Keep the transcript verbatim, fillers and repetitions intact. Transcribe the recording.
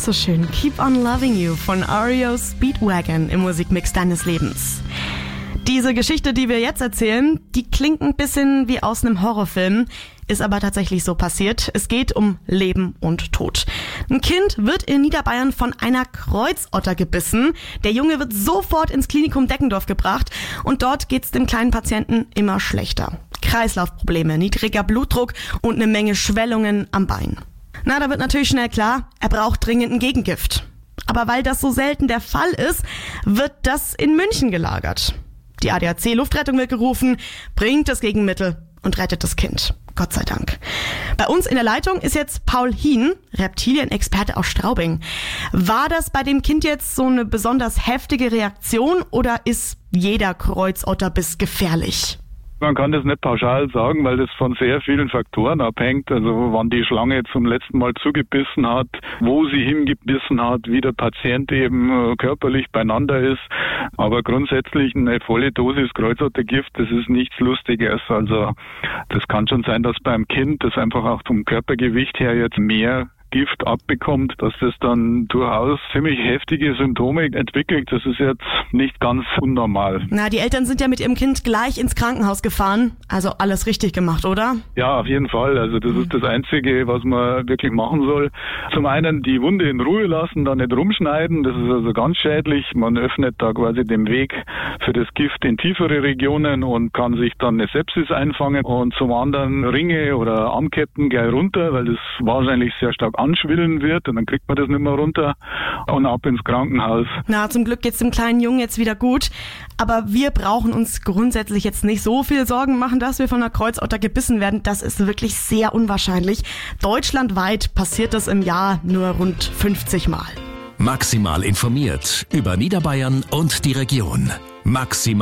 so schön. Keep on Loving You von R E O Speedwagon im Musikmix deines Lebens. Diese Geschichte, die wir jetzt erzählen, die klingt ein bisschen wie aus einem Horrorfilm, ist aber tatsächlich so passiert. Es geht um Leben und Tod. Ein Kind wird in Niederbayern von einer Kreuzotter gebissen. Der Junge wird sofort ins Klinikum Deckendorf gebracht und dort geht's dem kleinen Patienten immer schlechter. Kreislaufprobleme, niedriger Blutdruck und eine Menge Schwellungen am Bein. Na, da wird natürlich schnell klar, er braucht dringend ein Gegengift. Aber weil das so selten der Fall ist, wird das in München gelagert. Die A D A C-Luftrettung wird gerufen, bringt das Gegenmittel und rettet das Kind. Gott sei Dank. Bei uns in der Leitung ist jetzt Paul Hien, Reptilienexperte aus Straubing. War das bei dem Kind jetzt so eine besonders heftige Reaktion oder ist jeder Kreuzotterbiss gefährlich? Man kann das nicht pauschal sagen, weil das von sehr vielen Faktoren abhängt. Also wann die Schlange zum letzten Mal zugebissen hat, wo sie hingebissen hat, wie der Patient eben körperlich beieinander ist. Aber grundsätzlich eine volle Dosis Kreuzottergift, das ist nichts Lustiges. Also das kann schon sein, dass beim Kind das einfach auch vom Körpergewicht her jetzt mehr Gift abbekommt, dass das dann durchaus ziemlich heftige Symptome entwickelt. Das ist jetzt nicht ganz unnormal. Na, die Eltern sind ja mit ihrem Kind gleich ins Krankenhaus gefahren. Also alles richtig gemacht, oder? Ja, auf jeden Fall. Also das ist das Einzige, was man wirklich machen soll. Zum einen die Wunde in Ruhe lassen, da nicht rumschneiden. Das ist also ganz schädlich. Man öffnet da quasi den Weg für das Gift in tiefere Regionen und kann sich dann eine Sepsis einfangen. Und zum anderen Ringe oder Armketten gleich runter, weil das wahrscheinlich sehr stark anschwillen wird und dann kriegt man das nicht mehr runter und ab ins Krankenhaus. Na, zum Glück geht's dem kleinen Jungen jetzt wieder gut. Aber wir brauchen uns grundsätzlich jetzt nicht so viel Sorgen machen, dass wir von einer Kreuzotter gebissen werden. Das ist wirklich sehr unwahrscheinlich. Deutschlandweit passiert das im Jahr nur rund fünfzig Mal. Maximal informiert über Niederbayern und die Region. Maximal